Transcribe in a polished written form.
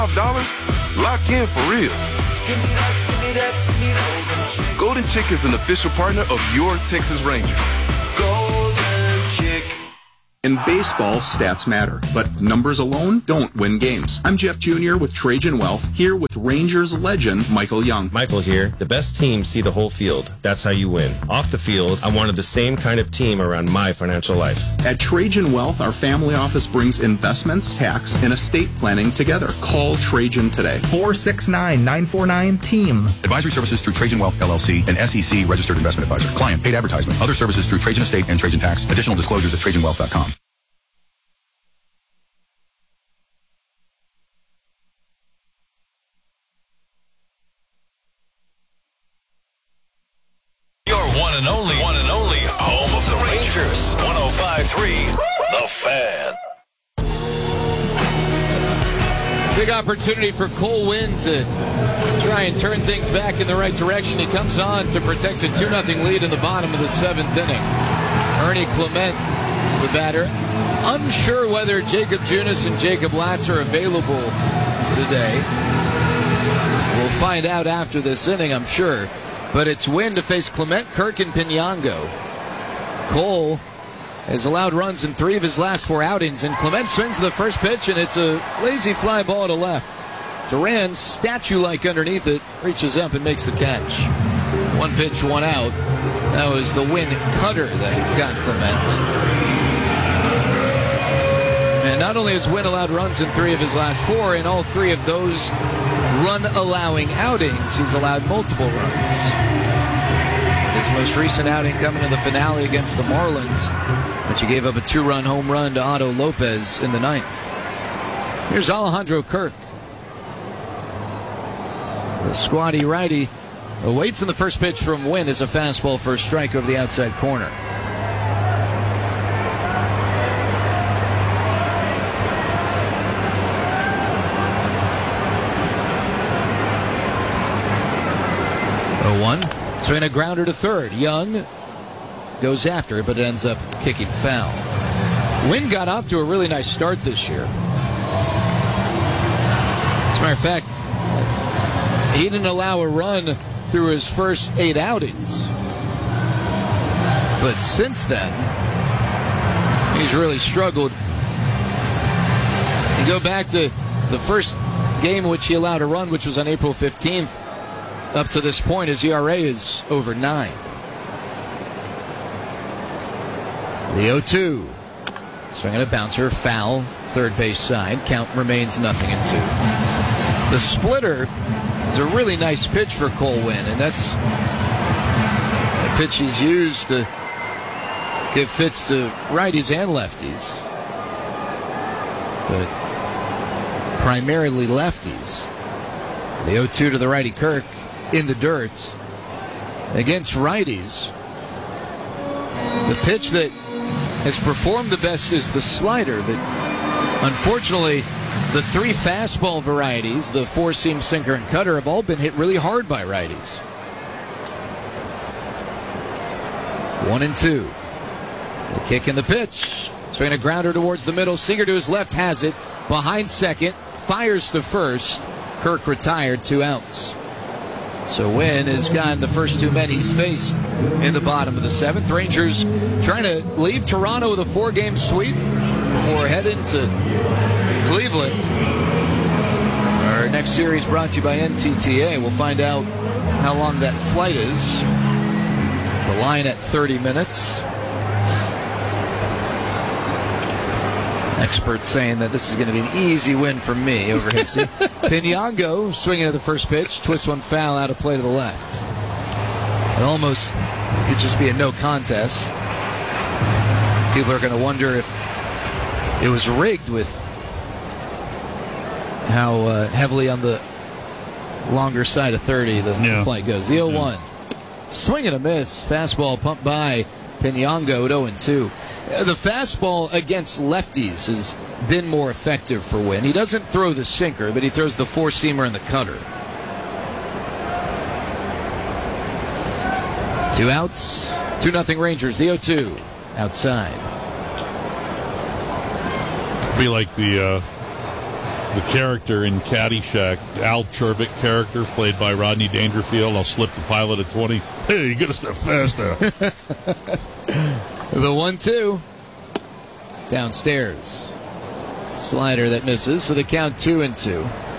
$5, lock in for real. Golden Chick is an official partner of your Texas Rangers. Golden Chick. In baseball, stats matter, but numbers alone don't win games. I'm Jeff Jr. with Trajan Wealth, here with Rangers legend Michael Young. Michael here. The best teams see the whole field. That's how you win. Off the field, I wanted the same kind of team around my financial life. At Trajan Wealth, our family office brings investments, tax, and estate planning together. Call Trajan today. 469-949-TEAM. Advisory services through Trajan Wealth, LLC, an SEC registered investment advisor. Client paid advertisement. Other services through Trajan Estate and Trajan Tax. Additional disclosures at TrajanWealth.com. One and only home of the Rangers. 105.3 The Fan. Big opportunity for Cole Winn to try and turn things back in the right direction. He comes on to protect a 2-0 lead in the bottom of the 7th inning. Ernie Clement, the batter. Unsure whether Jacob Junis and Jacob Latz are available today. We'll find out after this inning, I'm sure. But it's Winn to face Clement, Kirk, and Pinango. Cole has allowed runs in 3 of his last 4 outings, and Clement swings the first pitch, and it's a lazy fly ball to left. Duran, statue-like underneath it, reaches up and makes the catch. 1 pitch, 1 out. That was the Winn cutter that got Clement. And not only has Winn allowed runs in 3 of his last 4, in all 3 of those run-allowing outings, he's allowed multiple runs. His most recent outing coming in the finale against the Marlins, but he gave up a 2-run home run to Otto Lopez in the 9th. Here's Alejandro Kirk. The squatty righty awaits in the first pitch from Winn as a fastball for a strike over the outside corner. Swing a grounder to third. Young goes after it, but it ends up kicking foul. Winn got off to a really nice start this year. As a matter of fact, he didn't allow a run through his first 8 outings. But since then, he's really struggled. You go back to the first game in which he allowed a run, which was on April 15th. Up to this point, his ERA is over 9. The 0-2. Swinging a bouncer, foul, third base side. Count remains 0-2. The splitter is a really nice pitch for Cole Winn, and that's a pitch he's used to give fits to righties and lefties. But primarily lefties. The 0-2 to the righty Kirk. In the dirt against righties. The pitch that has performed the best is the slider, but unfortunately the 3 fastball varieties, the 4-seam, sinker, and cutter, have all been hit really hard by righties. 1-2. The kick and the pitch. Swinging a grounder towards the middle. Seager to his left has it. Behind second. Fires to first. Kirk retired, 2 outs. So Winn has gotten the first 2 men he's faced in the bottom of the 7th. Rangers trying to leave Toronto with a 4-game sweep before heading to Cleveland. Our next series brought to you by NTTA. We'll find out how long that flight is. The line at 30 minutes. Experts saying that this is going to be an easy win for me over Hixie. Pinango swinging at the first pitch. Twist one foul out of play to the left. It almost could just be a no contest. People are going to wonder if it was rigged with how heavily on the longer side of 30 the flight goes. The 0-1. Swing and a miss. Fastball pumped by Pinango at 0-2. The fastball against lefties has been more effective for Winn. He doesn't throw the sinker, but he throws the 4-seamer and the cutter. 2 outs, 2-0 Rangers. The 0-2 outside. Be like the the character in Caddyshack, Al Czervik character, played by Rodney Dangerfield. I'll slip the pilot at 20. Hey, you gotta step faster. The 1-2. Downstairs. Slider that misses, so the count 2-2.